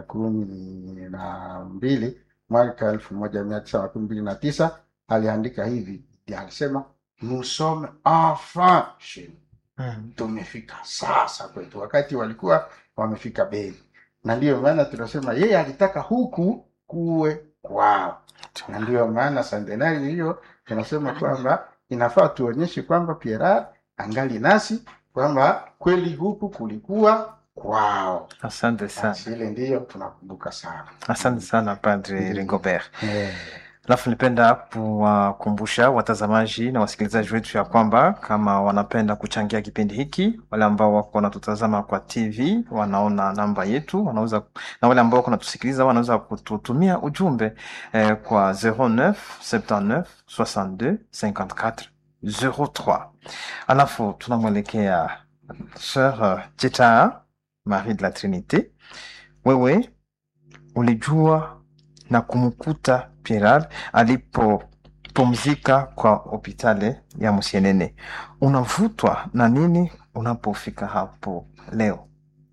12 mwaka 1929 aliandika hivi, alisema nous sommes enfin chez nous. Tumefika sasa kwetu, wakati walikuwa wamefika Beni. Na ndio maana tunasema yeye alitaka huku kuwe kwao. Na ndio maana centenari hiyo tunasema kwamba inafaa tuonyeshe kwamba Pierre angali nasi, kwamba kweli huku kulikuwa kwao. Asante sana. Ile ndio tunakumbuka sana. Asante sana Padre Rigobert. Alafu nipenda kuwakumbusha watazamaji na wasikilizaji wetu ya kwamba kama wanapenda kuchangia kipindi hiki, wale ambao wako wanatutazama kwa TV wanaona namba yetu, wanaweza, na wale ambao wako wanatusikiliza wanaweza kututumia ujumbe kwa 09 79 62 54 03. Alafu tunamwelekea Sœur Cheta Marie de la Trinité. Wewe ulijua na kumkuta Pierre alipopumzika kwa hospitali ya Musienene. Unavutwa na nini unapofika hapo leo?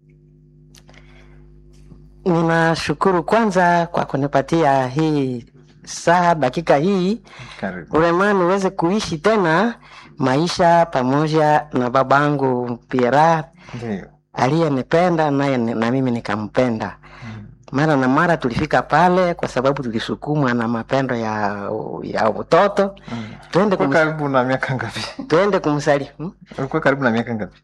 Ninashukuru kwanza kwa kunipatia hii saa dakika hii. Karibu. Urema niweze kuishi tena maisha pamoja na babangu Pierre. Ndio. Aliyenipenda naye na mimi nikampenda. Mara na mara tulifika pale kwa sababu tulisukumwa na mapendo ya utoto. Twende karibu na miaka ngapi? Twende kumsali. Ulikuwa karibu na miaka ngapi?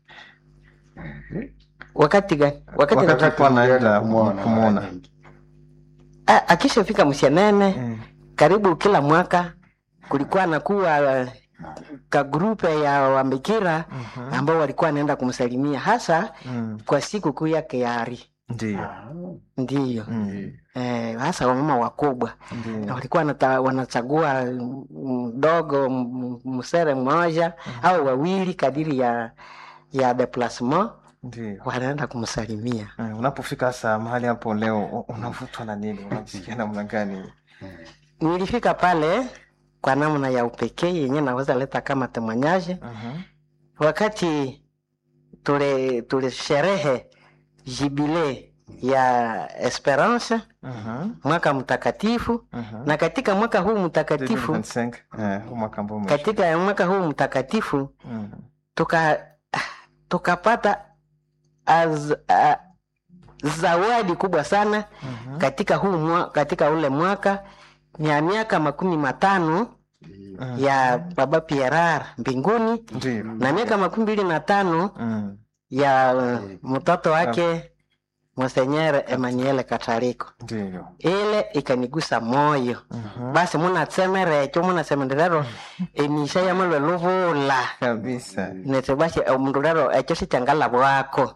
Wakati gani? Wakati anaenda kumuona. Akishafika Musienene, karibu kila mwaka kulikuwa nakuwa ka grupe ya wambikira ambao walikuwa wanaenda kumsalimia hasa kwa siku kuu yake ya Ari. Ndio. Hasa wamama wakubwa. Na walikuwa wanachagua mdogo msere mmoja au wawili kadiri ya déplacement. Ndio. Wanaenda kumsalimia. Unapofika hasa mahali hapo leo unavutwa na nini? Unasikia namna gani? Nilifika pale kwa namna ya upekee yenyewe naweza leta kama temanyaje. Wakati tule sherehe jibile ya Esperance, mwaka mtakatifu, na katika mwaka huu mtakatifu 2025, katika mwaka huu mtakatifu tukapata zawadi kubwa sana katika ule mwaka ya miaka 50 ya Baba Pierre mbinguni. Na miaka 25 ya mtoto wake Monseigneur Emmanuel Kataliko. Ile ikanigusa moyo. Basi muna semenderero enisha ya malwe luvula kabisa. Nete basi mundurero echosi changala bwako.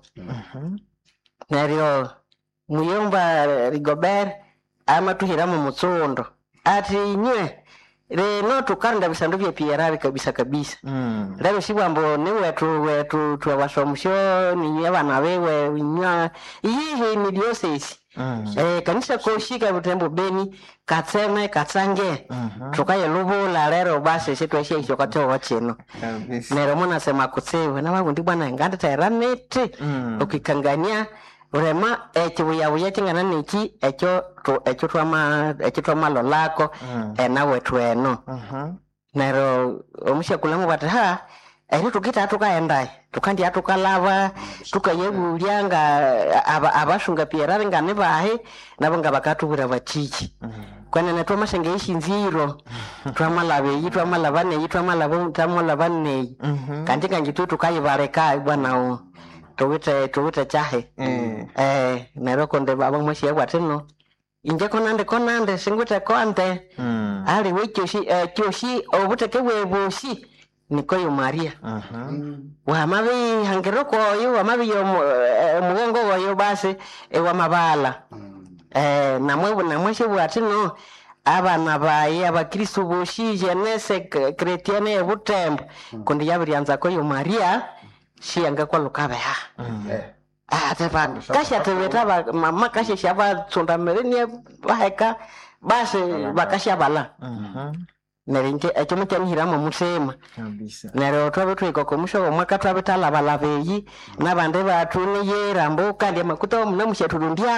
Nario Muyomba Rigobert ama tuhiramu mutsundo ati nye reno tukanda bisandu bya Pierre kabisa. Lero sibambo ni wetu twabasomsho ni abana bewe nya iyi ni diocese. Kanisa koshika Butembo Beni katseme katsange tukaye lubula lero basi sitweshe hicho kato wacheno nero muna sema kutsewe na babundi bwana nganda tairanete ukikangania urema ekibuya kingana niki echo twama lolako nawe tweno nero omusha kulamu bata eri tukita tukaenda tukandi atukalava tukayebulyanga abashunga Pierre ngane bahe nabanga bakatubura bachichi kwanene twamashenge ishinziro twamalabane kandi kangitu tukayibareka bwana tuwite chahe nero konde baba mwashi yateno inje konande singute konde ali wechoshi obuteke webushi nikoyo Maria wamabi hangeroko yo wamabi yo mugongo yo base wamabala namwe bwatino abana baye abakristo boshi jenese kretiane Butembo kundi yabiryanza ko yo Maria shiyanga kwa lukabe teba kasha tebeta mama kasha shaba tsonda merenia baheka base bakasha bala nerinke ekyomutya nihiramo musema nero twabe twiko musho mwaka twabe talabalabeyi nabande batu ni yera mboka ndi makuto munamushe tulundia